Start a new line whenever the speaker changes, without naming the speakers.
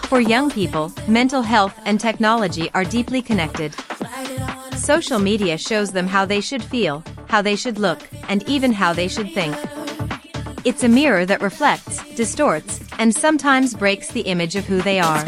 For young people, mental health and technology are deeply connected. Social media shows them how they should feel, how they should look, and even how they should think. It's a mirror that reflects, distorts, and sometimes breaks the image of who they are.